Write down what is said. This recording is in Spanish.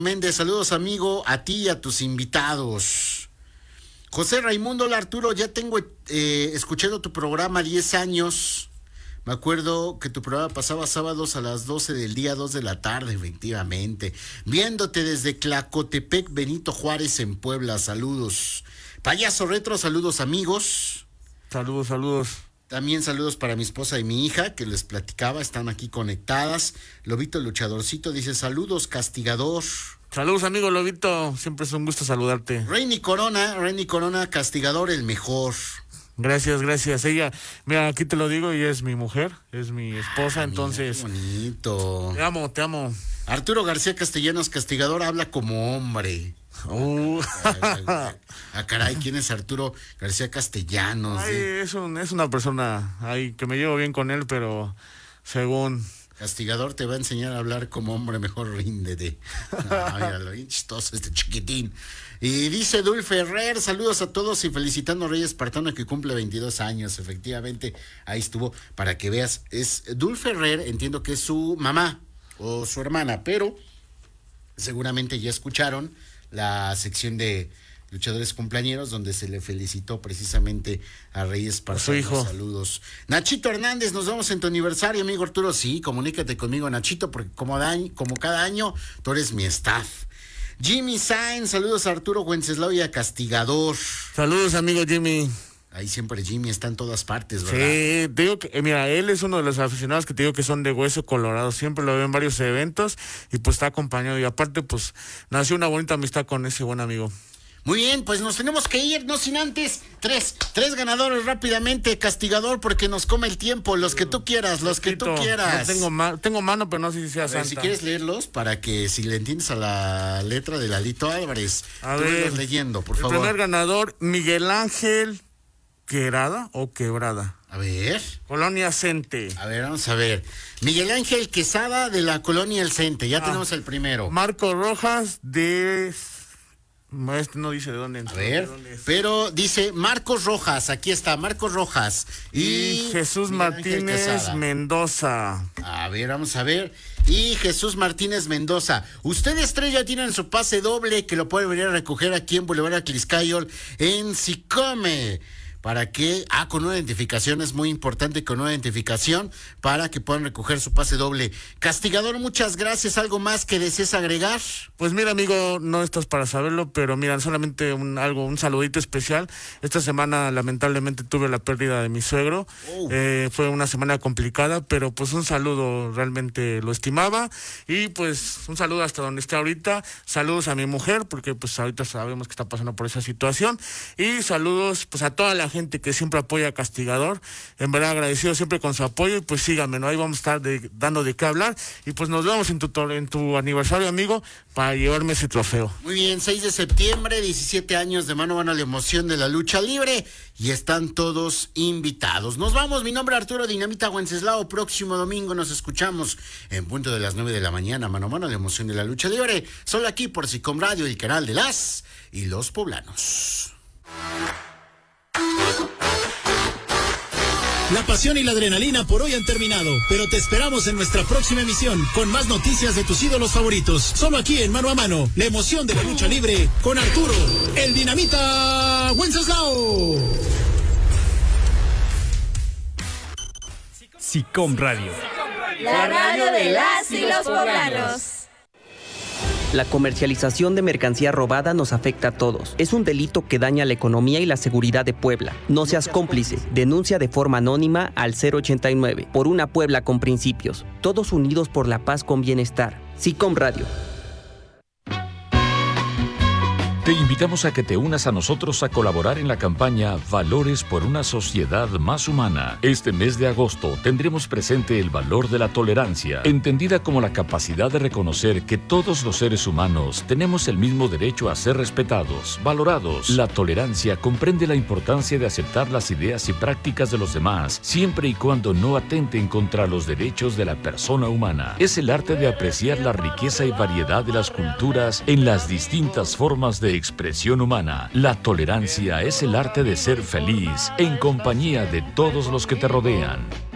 Méndez, saludos amigo, a ti y a tus invitados. José Raimundo, hola Arturo, ya tengo escuchando tu programa 10 años. Me acuerdo que tu programa pasaba sábados a las 12 del día, 2 de la tarde, efectivamente. Viéndote desde Tlacotepec, Benito Juárez en Puebla, saludos. Payaso Retro, saludos amigos. Saludos. También saludos para mi esposa y mi hija, que les platicaba, están aquí conectadas. Lobito Luchadorcito dice, saludos, castigador. Saludos, amigo Lobito, siempre es un gusto saludarte. Reini Corona, castigador, el mejor. Gracias. Ella, mira, aquí te lo digo, ella es mi mujer, es mi esposa, entonces... Qué bonito. Te amo. Arturo García Castellanos, castigador, habla como hombre. Caray, ¿quién es Arturo García Castellanos? Ay, es una persona ahí que me llevo bien con él, pero según... Castigador te va a enseñar a hablar como hombre, mejor ríndete. Míralo, bien chistoso este chiquitín. Y dice Dul Ferrer, saludos a todos y felicitando a Rey Espartano que cumple 22 años. Efectivamente, ahí estuvo, para que veas. Es Dul Ferrer, entiendo que es su mamá o su hermana, pero seguramente ya escucharon la sección de luchadores cumpleañeros donde se le felicitó precisamente a Reyes Espartano. Su hijo. Saludos. Nachito Hernández, nos vemos en tu aniversario, amigo Arturo. Sí, comunícate conmigo, Nachito, porque como cada año tú eres mi staff. Jimmy Sainz, saludos a Arturo Wenceslao y a Castigador. Saludos, amigo Jimmy. Ahí siempre Jimmy está en todas partes, ¿verdad? Sí, te digo que, mira, él es uno de los aficionados que te digo que son de hueso colorado, siempre lo veo en varios eventos y pues está acompañado y aparte pues nació una bonita amistad con ese buen amigo. Muy bien, pues nos tenemos que ir, no sin antes, tres ganadores rápidamente, Castigador, porque nos come el tiempo, los que tú quieras. No tengo mano, pero no sé si sea santa. Si quieres leerlos, para que si le entiendes a la letra de Lalito Álvarez, tú vas leyendo, por favor. El primer ganador, Miguel Ángel Quebrada o Quebrada. A ver. Colonia Cente. A ver, vamos a ver. Miguel Ángel Quesada de la Colonia El Cente, ya tenemos el primero. Marco Rojas de... Este no dice de dónde entró. A ver, pero dice Marcos Rojas, aquí está, Marcos Rojas. Y Jesús Martínez Mendoza. A ver, vamos a ver. Y Jesús Martínez Mendoza. Ustedes tres ya tienen su pase doble que lo pueden venir a recoger aquí en Boulevard Atliscayol en Sicome. Para que, con una identificación, es muy importante con una identificación para que puedan recoger su pase doble. Castigador, muchas gracias. ¿Algo más que desees agregar? Pues mira, amigo, no estás para saberlo, pero mira, solamente un saludito especial. Esta semana lamentablemente tuve la pérdida de mi suegro. Fue una semana complicada, pero pues un saludo, realmente lo estimaba. Y pues un saludo hasta donde esté ahorita. Saludos a mi mujer, porque pues ahorita sabemos que está pasando por esa situación. Y saludos pues a toda la gente que siempre apoya a Castigador, en verdad agradecido siempre con su apoyo y pues síganme, ¿no? Ahí vamos a estar dando de qué hablar y pues nos vemos en tu aniversario, amigo, para llevarme ese trofeo. Muy bien, 6 de septiembre, 17 años de mano a mano la emoción de la lucha libre y están todos invitados. Nos vamos, mi nombre es Arturo Dinamita Wenceslao, próximo domingo nos escuchamos en punto de las 9 de la mañana, mano a mano la emoción de la lucha libre, solo aquí por Sicom Radio, el canal de las y los poblanos. La pasión y la adrenalina por hoy han terminado, pero te esperamos en nuestra próxima emisión con más noticias de tus ídolos favoritos. Solo aquí en Mano a Mano, la emoción de la lucha libre con Arturo, el Dinamita Wenceslao. Sicom Radio. La radio de las y los poblanos. La comercialización de mercancía robada nos afecta a todos. Es un delito que daña la economía y la seguridad de Puebla. No seas cómplice. Denuncia de forma anónima al 089 por una Puebla con principios. Todos unidos por la paz con bienestar. Sicom Radio. Te invitamos a que te unas a nosotros a colaborar en la campaña Valores por una sociedad más humana. Este mes de agosto tendremos presente el valor de la tolerancia, entendida como la capacidad de reconocer que todos los seres humanos tenemos el mismo derecho a ser respetados, valorados. La tolerancia comprende la importancia de aceptar las ideas y prácticas de los demás, siempre y cuando no atenten contra los derechos de la persona humana. Es el arte de apreciar la riqueza y variedad de las culturas en las distintas formas de expresión humana. La tolerancia es el arte de ser feliz en compañía de todos los que te rodean.